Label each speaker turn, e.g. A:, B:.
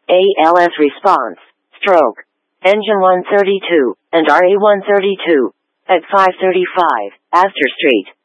A: ALS response, stroke, engine 132, and RA 132, at 535, Astor Street.